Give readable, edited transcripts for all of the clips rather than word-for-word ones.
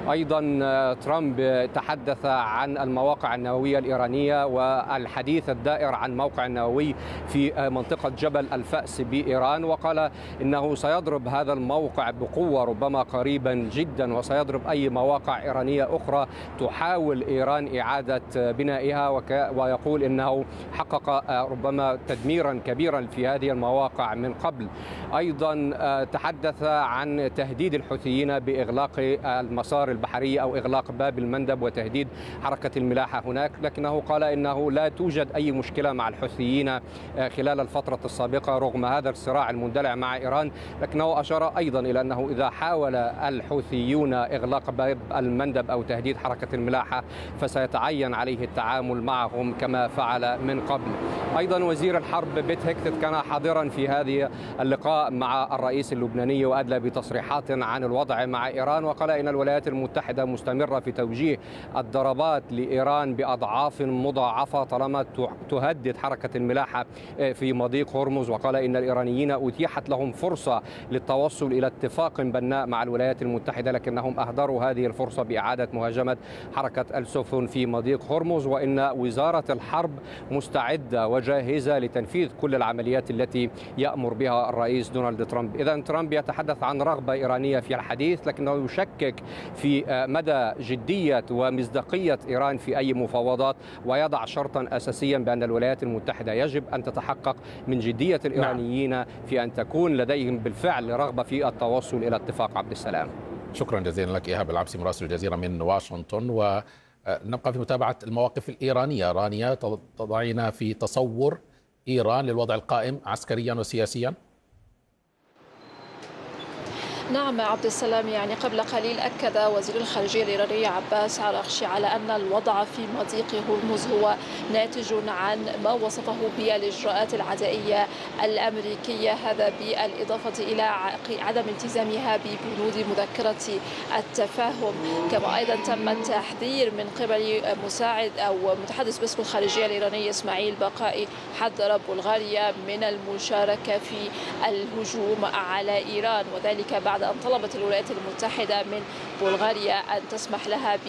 أيضا ترامب تحدث عن المواقع النووية الإيرانية والحديث الدائر عن موقع نووي في منطقة جبل الفأس بإيران، وقال إنه سيضرب هذا الموقع بقوة ربما قريبا جدا، وسيضرب أي مواقع إيرانية أخرى تحاول إيران إعادة بنائها، ويقول إنه حقق ربما تدميرا كبيرا في هذه المواقع من قبل. أيضا تحدث عن تهديد الحوثيين بإغلاق المسار البحري أو إغلاق باب المندب وتهديد حركة الملاحة هناك، لكنه قال إنه لا توجد أي مشكلة مع الحوثيين خلال الفترة السابقة رغم هذا الصراع المندلع مع إيران. لكنه أشار أيضا إلى أنه إذا حاول الحوثيون إغلاق باب المندب أو تهديد حركة الملاحة فسيتعين عليه التعامل معهم كما فعل من قبل. أيضا وزير الحرب بيت هيكست كان حاضرا في هذه اللقاء مع الرئيس اللبناني وأدلى بتصريحات عن الوضع مع إيران، وقال إن الولايات المتحدة مستمرة في توجيه الضربات لإيران بأضعاف مضاعفة طالما تهدد حركة الملاحة في مضيق هرمز. وقال إن الإيرانيين أتيحت لهم فرصة للتوصل إلى اتفاق بناء مع الولايات المتحدة، لكنهم أهدروا هذه الفرصة بإعادة مهاجمة حركة السفن في مضيق هرمز، وإن وزارة الحرب مستعدة وجاهزة لتنفيذ كل العمليات التي يأمر بها الرئيس دونالد ترامب. إذن ترامب يتحدث عن رغبة إيرانية في الحديث، لكنه يشكك في مدى جدية ومصداقية إيران في أي مفاوضات، ويضع شرطا أساسيا بأن الولايات المتحدة يجب أن تتحقق من جدية الإيرانيين في أن تكون لديهم بالفعل رغبة في التوصل إلى اتفاق عبد السلام. شكرا جزيلا لك إيهاب العبسي مراسل الجزيرة من واشنطن. ونبقى في متابعة المواقف الإيرانية. رانيا، تضعين في تصور إيران للوضع القائم عسكريا وسياسيا؟ نعم عبد السلام، يعني قبل قليل أكد وزير الخارجية الإيراني عباس عراقشي على أن الوضع في مضيق هرمز هو ناتج عن ما وصفه بالإجراءات العدائية الأمريكية، هذا بالإضافة إلى عدم التزامها ببنود مذكرة التفاهم. كما أيضا تم التحذير من قبل مساعد أو متحدث باسم الخارجية الإيرانية إسماعيل بقائي، حذر بلغاريا من المشاركة في الهجوم على إيران، وذلك بعد أن طلبت الولايات المتحدة من بلغاريا أن تسمح لها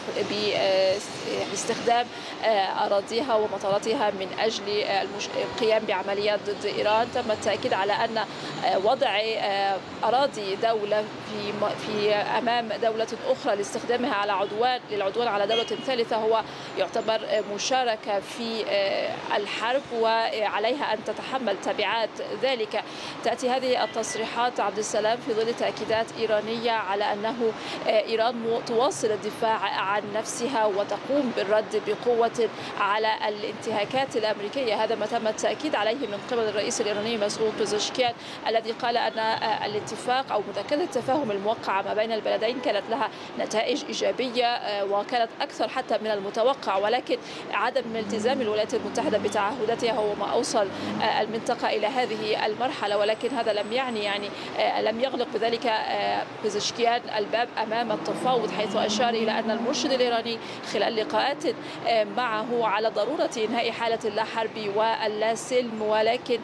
باستخدام أراضيها ومطاراتها من أجل القيام بعمليات ضد إيران. تم التأكيد على أن وضع أراضي دولة في أمام دولة أخرى لاستخدامها على للعدوان على دولة ثالثة هو يعتبر مشاركة في الحرب، وعليها أن تتحمل تبعات ذلك. تأتي هذه التصريحات عبد السلام في ظل تأكيدات إيرانية على أنه إيران تواصل الدفاع عن نفسها وتقوم بالرد بقوة على الانتهاكات الأمريكية. هذا ما تم التأكيد عليه من قبل الرئيس الإيراني مسعود بيزشكيان، الذي قال أن الاتفاق أو مذكرة التفاهم الموقعة ما بين البلدين كانت لها نتائج إيجابية وكانت أكثر حتى من المتوقع، ولكن عدم التزام الولايات المتحدة بتعهداتها هو ما أوصل المنطقة إلى هذه المرحلة. ولكن هذا لم يعني لم يغلق بذلك بيزشكيان الباب أمام التفاوض، حيث أشار إلى أن المرشد الإيراني خلال لقاءات معه على ضرورة إنهاء حالة اللا حرب واللا سلم، ولكن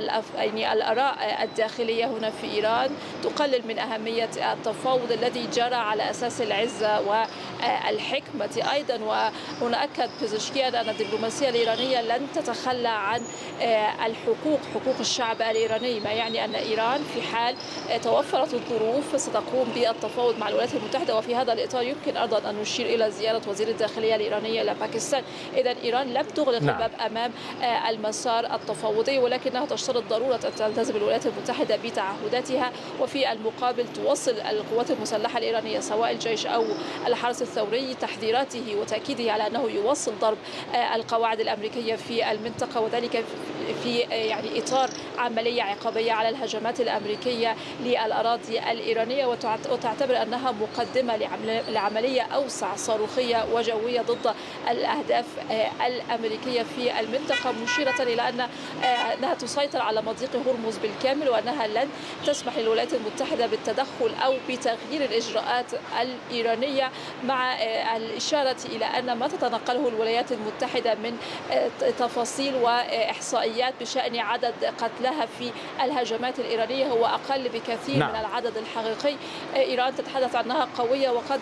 الآراء الداخلية هنا في إيران تقلل من أهمية التفاوض الذي جرى على أساس العزة والحكمة أيضا. وهنا أكد بيزشكيان أن الدبلوماسية الإيرانية لن تتخلى عن حقوق الشعب الإيراني، ما يعني أن إيران في حال توفرت الظروف ستقوم بالتفاوض مع الولايات المتحدة. وفي هذا الإطار يمكن أيضا أن نشير إلى زيارة وزير الداخلية الإيرانية إلى باكستان. إذن إيران لم تغلق الباب أمام المسار التفاوضي، ولكنها تشترط ضرورة أن تلتزم الولايات المتحدة بتعهداتها، وفي المقابل توصل القوات المسلحة الإيرانية سواء الجيش أو الحرس الثوري تحذيراته وتأكيده على أنه يواصل ضرب القواعد الأمريكية في المنطقة، وذلك في يعني إطار عملية عقابية على الهجمات الأمريكية للأراضي الإيرانية، وتعتبر أنها مقدمة لعملية أوسع صاروخية وجوية ضد الأهداف الأمريكية في المنطقة، مشيرة إلى أنها تسيطر على مضيق هرمز بالكامل، وأنها لن تسمح للولايات المتحدة بالتدخل أو بتغيير الإجراءات الإيرانية، مع الإشارة إلى أن ما تتنقله الولايات المتحدة من تفاصيل وإحصائيات بشأن عدد قتلها في الهجمات الإيرانية هو أقل بكثير من العدد الحقيقي. إيران تتحدث عنها قوية وقد